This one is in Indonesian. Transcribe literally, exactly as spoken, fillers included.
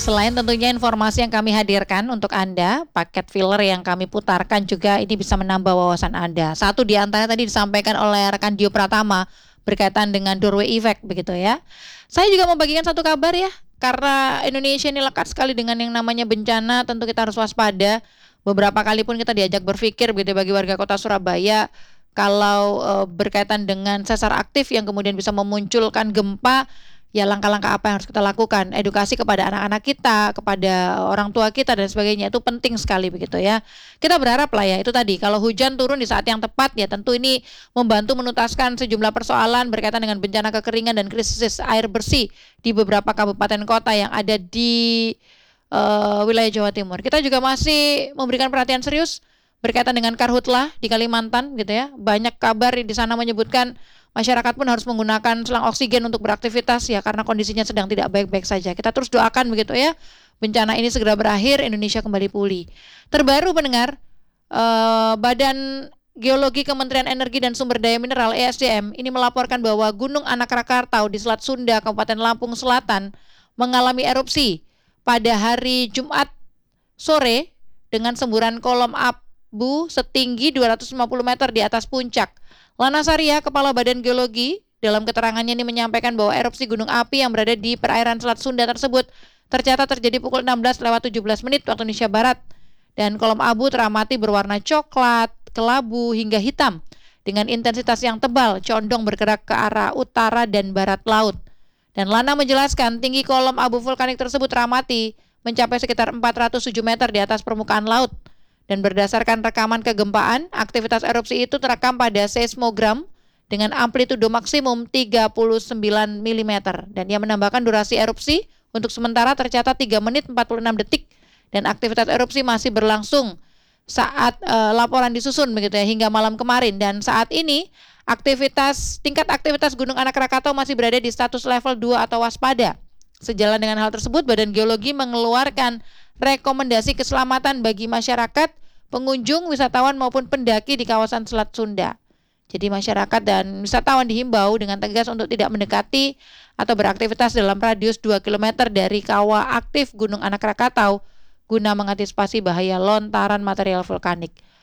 selain tentunya informasi yang kami hadirkan untuk Anda, paket filler yang kami putarkan juga ini bisa menambah wawasan Anda. Satu di antara tadi disampaikan oleh rekan Dio Pratama berkaitan dengan doorway effect begitu ya. Saya juga membagikan satu kabar ya, karena Indonesia ini lekat sekali dengan yang namanya bencana, tentu kita harus waspada. Beberapa kali pun kita diajak berpikir begitu bagi warga kota Surabaya, kalau e, berkaitan dengan sesar aktif yang kemudian bisa memunculkan gempa, ya langkah-langkah apa yang harus kita lakukan, edukasi kepada anak-anak kita, kepada orang tua kita dan sebagainya, itu penting sekali begitu ya. Kita berharap lah ya, itu tadi kalau hujan turun di saat yang tepat ya tentu ini membantu menuntaskan sejumlah persoalan berkaitan dengan bencana kekeringan dan krisis air bersih di beberapa kabupaten kota yang ada di uh, wilayah Jawa Timur. Kita juga masih memberikan perhatian serius berkaitan dengan karhutlah di Kalimantan gitu ya. Banyak kabar di sana menyebutkan masyarakat pun harus menggunakan selang oksigen untuk beraktivitas ya, karena kondisinya sedang tidak baik-baik saja. Kita terus doakan begitu ya, bencana ini segera berakhir, Indonesia kembali pulih. Terbaru pendengar, eh, Badan Geologi Kementerian Energi dan Sumber Daya Mineral E S D M ini melaporkan bahwa Gunung Anak Rakatau di Selat Sunda, Kabupaten Lampung Selatan mengalami erupsi pada hari Jumat sore dengan semburan kolom abu setinggi dua ratus lima puluh meter di atas puncak. Lana Saria, Kepala Badan Geologi, dalam keterangannya ini menyampaikan bahwa erupsi gunung api yang berada di perairan Selat Sunda tersebut tercatat terjadi pukul enam belas lewat tujuh belas menit waktu Indonesia Barat. Dan kolom abu teramati berwarna coklat, kelabu hingga hitam dengan intensitas yang tebal, condong bergerak ke arah utara dan barat laut. Dan Lana menjelaskan tinggi kolom abu vulkanik tersebut teramati mencapai sekitar empat ratus tujuh meter di atas permukaan laut. Dan berdasarkan rekaman kegempaan, aktivitas erupsi itu terekam pada seismogram dengan amplitudo maksimum tiga puluh sembilan milimeter. Dan ia menambahkan durasi erupsi untuk sementara tercatat tiga menit empat puluh enam detik. Dan aktivitas erupsi masih berlangsung saat uh, laporan disusun begitu ya hingga malam kemarin. Dan saat ini aktivitas tingkat aktivitas Gunung Anak Rakatau masih berada di status level dua atau waspada. Sejalan dengan hal tersebut, Badan Geologi mengeluarkan rekomendasi keselamatan bagi masyarakat, pengunjung, wisatawan maupun pendaki di kawasan Selat Sunda. Jadi masyarakat dan wisatawan dihimbau dengan tegas untuk tidak mendekati atau beraktivitas dalam radius dua kilometer dari kawah aktif Gunung Anak Rakatau guna mengantisipasi bahaya lontaran material vulkanik.